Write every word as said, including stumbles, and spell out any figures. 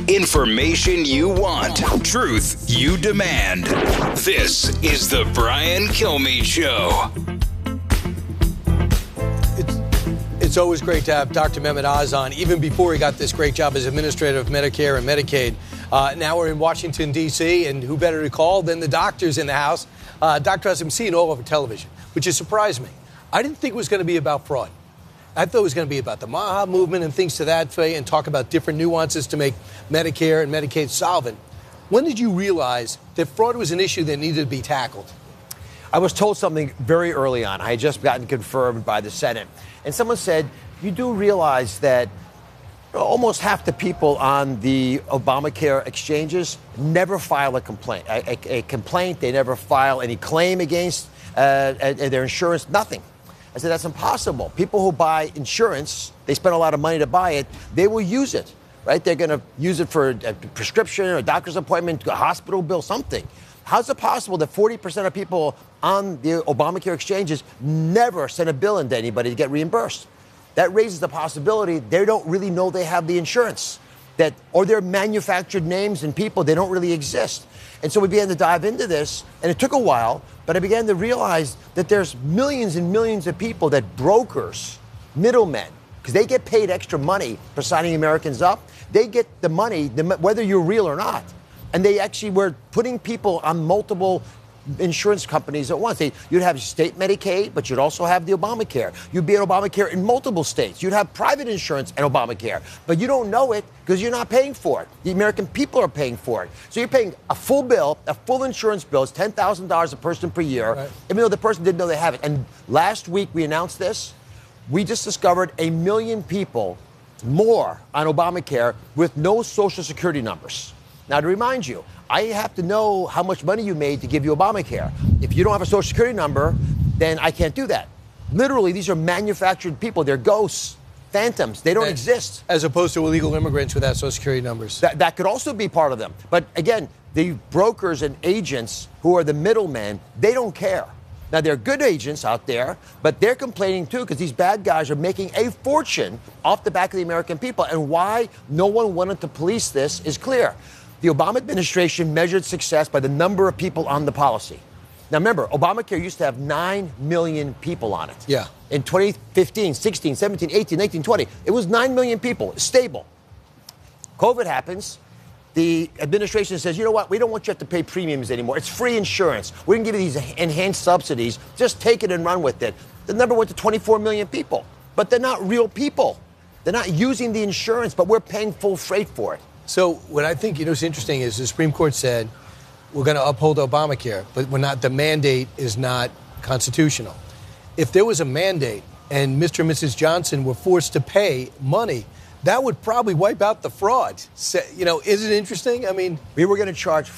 Information you want. Truth you demand. This is the Brian Kilmeade Show. It's, it's always great to have Doctor Mehmet Oz on, even before he got this great job as administrator of Medicare and Medicaid. Uh, now we're in Washington, D C, and who better to call than the doctors in the house? Uh, Doctor Oz, I'm seeing all over television, which has surprised me. I didn't think it was going to be about fraud. I thought it was going to be about the MAHA movement and things to that effect and talk about different nuances to make Medicare and Medicaid solvent. When did you realize that fraud was an issue that needed to be tackled? I was told something very early on. I had just gotten confirmed by the Senate. And someone said, you do realize that almost half the people on the Obamacare exchanges never file a complaint. A, a, a complaint, they never file any claim against uh, their insurance, nothing. I said, that's impossible. People who buy insurance, they spend a lot of money to buy it, they will use it, right? They're going to use it for a prescription, a doctor's appointment, a hospital bill, something. How's it possible that forty percent of people on the Obamacare exchanges never send a bill into anybody to get reimbursed? That raises the possibility they don't really know they have the insurance, that, or they're manufactured names and people, they don't really exist. And so we began to dive into this, and it took a while, but I began to realize that there's millions and millions of people that brokers, middlemen, because they get paid extra money for signing Americans up, they get the money, whether you're real or not. And they actually were putting people on multiple insurance companies at once. They, you'd have state Medicaid, but you'd also have the Obamacare. You'd be on Obamacare in multiple states. You'd have private insurance and Obamacare, but you don't know it because you're not paying for it. The American people are paying for it. So you're paying a full bill, a full insurance bill. It's ten thousand dollars a person per year, right, even though the person didn't know they have it. And last week we announced this. We just discovered a million people more on Obamacare with no Social Security numbers. Now, to remind you, I have to know how much money you made to give you Obamacare. If you don't have a Social Security number, then I can't do that. Literally, these are manufactured people. They're ghosts, phantoms. They don't as, exist. As opposed to illegal immigrants without Social Security numbers. That, that could also be part of them. But again, the brokers and agents who are the middlemen, they don't care. Now, there are good agents out there, but they're complaining, too, because these bad guys are making a fortune off the back of the American people. And why no one wanted to police this is clear. The Obama administration measured success by the number of people on the policy. Now, remember, Obamacare used to have nine million people on it. Yeah. In twenty fifteen, sixteen, seventeen, eighteen, nineteen, twenty, it was nine million people, stable. COVID happens. The administration says, you know what, we don't want you to have to pay premiums anymore. It's free insurance. We can give you these enhanced subsidies. Just take it and run with it. The number went to twenty-four million people. But they're not real people. They're not using the insurance, but we're paying full freight for it. So what I think, you know, is interesting is the Supreme Court said we're going to uphold Obamacare, but we're not. The mandate is not constitutional. If there was a mandate and Mister and Missus Johnson were forced to pay money, that would probably wipe out the fraud. So, you know, is it interesting? I mean, we were going to charge